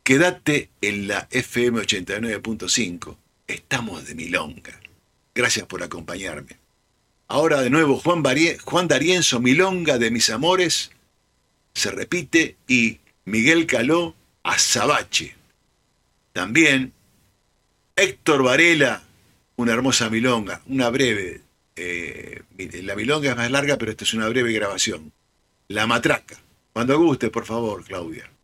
Quédate en la FM 89.5. Estamos de milonga. Gracias por acompañarme. Ahora de nuevo Juan D'Arienzo, Milonga de mis amores, se repite, y Miguel Caló, Azabache. También Héctor Varela, una hermosa milonga, una breve. La milonga es más larga, pero esta es una breve grabación. La Matraca. Cuando guste, por favor, Claudia.